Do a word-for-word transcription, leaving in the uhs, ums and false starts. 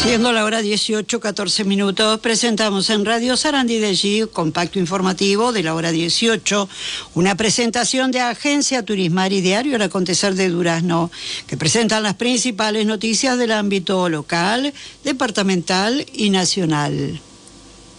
Siendo la hora dieciocho, catorce minutos, presentamos en Radio Sarandí de G, compacto informativo de la hora dieciocho, una presentación de Agencia Turismar y Diario El Acontecer de Durazno, que presentan las principales noticias del ámbito local, departamental y nacional.